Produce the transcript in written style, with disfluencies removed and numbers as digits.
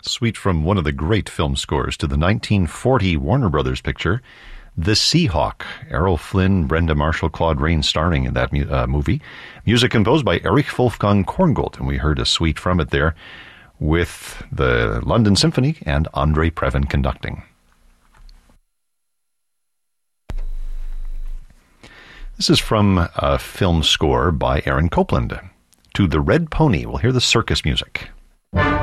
Suite from one of the great film scores to the 1940 Warner Brothers picture, The Seahawk. Errol Flynn, Brenda Marshall, Claude Rains starring in that movie. Music composed by Erich Wolfgang Korngold, and we heard a suite from it there with the London Symphony and Andre Previn conducting. This is from a film score by Aaron Copland. To The Red Pony, we'll hear the circus music.